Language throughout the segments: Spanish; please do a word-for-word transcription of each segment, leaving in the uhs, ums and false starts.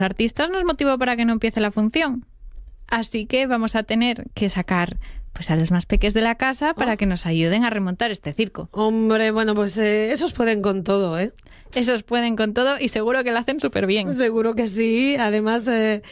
artistas no es motivo para que no empiece la función. Así que vamos a tener que sacar pues a los más peques de la casa para oh. que nos ayuden a remontar este circo. Hombre, bueno, pues eh, esos pueden con todo, ¿eh? Esos pueden con todo y seguro que lo hacen súper bien. Seguro que sí. Además, eh,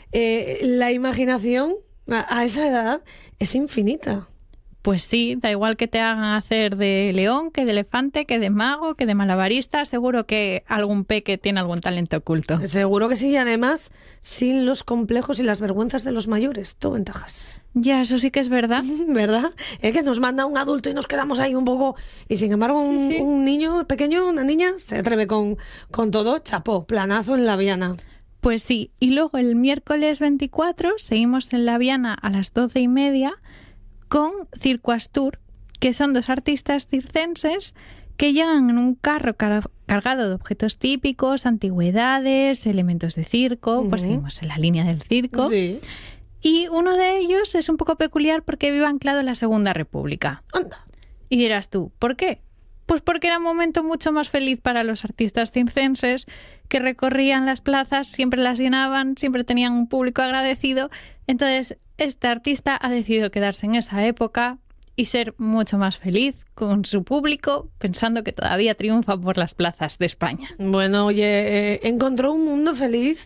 eh, la imaginación a, a esa edad es infinita. Pues sí, da igual que te hagan hacer de león, que de elefante, que de mago, que de malabarista. Seguro que algún peque tiene algún talento oculto. Seguro que sí, y además sin los complejos y las vergüenzas de los mayores. Todo ventajas. Ya, eso sí que es verdad. ¿Verdad? Es que nos manda un adulto y nos quedamos ahí un poco... Y sin embargo, un, sí, sí. un niño pequeño, una niña, se atreve con, con todo. Chapó, planazo en la Viana. Pues sí. Y luego el miércoles veinticuatro seguimos en la Viana a las doce y media... con Circo Astur, que son dos artistas circenses que llegan en un carro car- cargado de objetos típicos, antigüedades, elementos de circo, uh-huh. pues seguimos en la línea del circo. Sí. Y uno de ellos es un poco peculiar porque vive anclado en la Segunda República. Anda. Y dirás tú, ¿por qué? Pues porque era un momento mucho más feliz para los artistas circenses que recorrían las plazas, siempre las llenaban, siempre tenían un público agradecido. Entonces, este artista ha decidido quedarse en esa época y ser mucho más feliz con su público, pensando que todavía triunfa por las plazas de España. Bueno, oye, eh, encontró un mundo feliz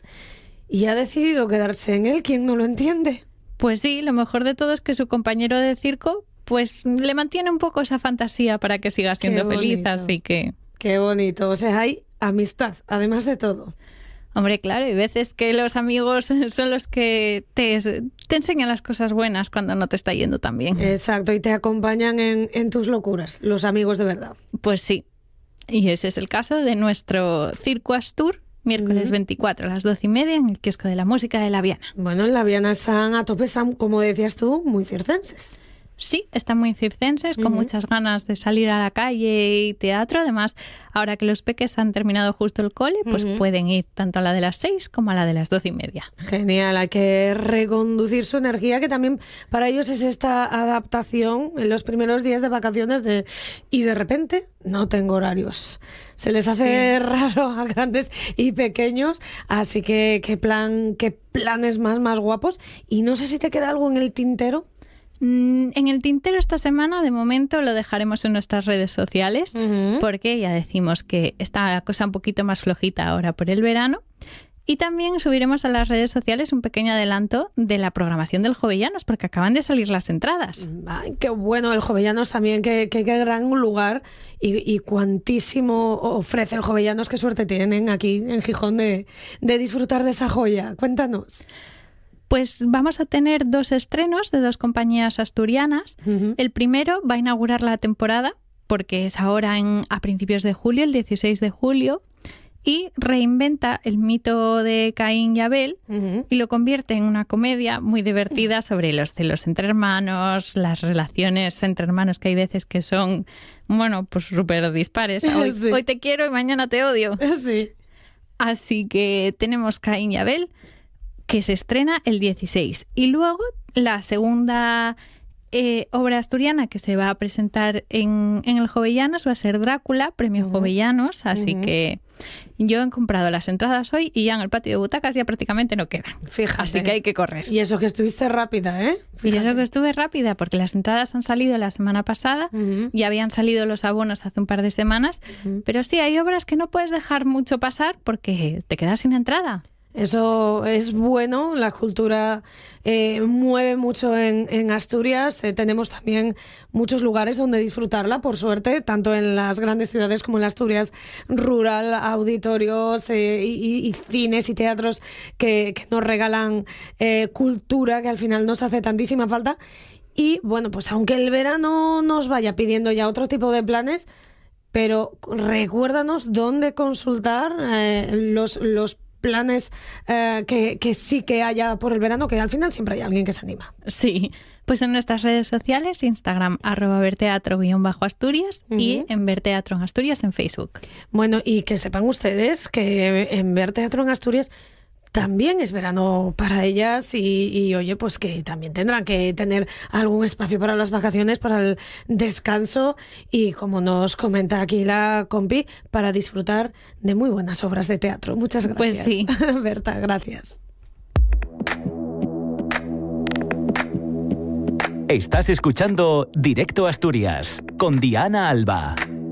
y ha decidido quedarse en él. ¿Quién no lo entiende? Pues sí, lo mejor de todo es que su compañero de circo pues le mantiene un poco esa fantasía para que siga siendo feliz, así que... Qué bonito, o sea, hay amistad, además de todo. Hombre, claro, hay veces que los amigos son los que te, te enseñan las cosas buenas cuando no te está yendo tan bien. Exacto, y te acompañan en, en tus locuras, los amigos de verdad. Pues sí, y ese es el caso de nuestro Circo Astur, miércoles uh-huh. veinticuatro a las doce y media en el kiosco de la música de la Viana. Bueno, en la Viana están a tope, están, como decías tú, muy circenses. Sí, están muy circenses, con uh-huh. muchas ganas de salir a la calle y teatro. Además, ahora que los peques han terminado justo el cole, pues uh-huh. pueden ir tanto a la de las seis como a la de las doce y media. Genial, hay que reconducir su energía, que también para ellos es esta adaptación en los primeros días de vacaciones de y de repente no tengo horarios. Se les hace sí. raro a grandes y pequeños, así que qué plan, qué planes más, más guapos. Y no sé si te queda algo en el tintero. En el tintero esta semana, de momento, lo dejaremos en nuestras redes sociales, uh-huh. porque ya decimos que está la cosa un poquito más flojita ahora por el verano. Y también subiremos a las redes sociales un pequeño adelanto de la programación del Jovellanos, porque acaban de salir las entradas. Ay, qué bueno, el Jovellanos también, qué, qué, qué gran lugar y, y cuantísimo ofrece el Jovellanos, qué suerte tienen aquí en Gijón de, de disfrutar de esa joya. Cuéntanos. Pues vamos a tener dos estrenos de dos compañías asturianas. Uh-huh. El primero va a inaugurar la temporada, porque es ahora en, a principios de julio, el dieciséis de julio, y reinventa el mito de Caín y Abel uh-huh. y lo convierte en una comedia muy divertida sobre los celos entre hermanos, las relaciones entre hermanos que hay veces que son, bueno, pues súper dispares. Hoy, sí. hoy te quiero y mañana te odio. Sí. Así que tenemos Caín y Abel, que se estrena el dieciséis. Y luego la segunda eh, obra asturiana que se va a presentar en, en el Jovellanos va a ser Drácula, premio uh-huh. Jovellanos. Así uh-huh. que yo he comprado las entradas hoy y ya en el patio de butacas ya prácticamente no quedan. Fíjate. Así que hay que correr. Y eso que estuviste rápida, ¿eh? Fíjate. Y eso que estuve rápida, porque las entradas han salido la semana pasada, uh-huh. y habían salido los abonos hace un par de semanas. Uh-huh. Pero sí, hay obras que no puedes dejar mucho pasar porque te quedas sin entrada. Eso es bueno, la cultura eh, mueve mucho en, en Asturias, eh, tenemos también muchos lugares donde disfrutarla, por suerte, tanto en las grandes ciudades como en la Asturias rural, auditorios eh, y, y cines y teatros que, que nos regalan eh, cultura que al final nos hace tantísima falta. Y bueno, pues aunque el verano nos vaya pidiendo ya otro tipo de planes, pero recuérdanos dónde consultar eh, los, los planes eh, que, que sí que haya por el verano, que al final siempre hay alguien que se anima. Sí, pues en nuestras redes sociales, Instagram, arroba verteatro guión bajo Asturias, uh-huh. y en Ver Teatro en Asturias en Facebook. Bueno, y que sepan ustedes que en Ver Teatro en Asturias también es verano para ellas y, y, oye, pues que también tendrán que tener algún espacio para las vacaciones, para el descanso y, como nos comenta aquí la compi, para disfrutar de muy buenas obras de teatro. Muchas gracias. Pues sí. Berta, gracias. Estás escuchando Directo Asturias con Diana Alba.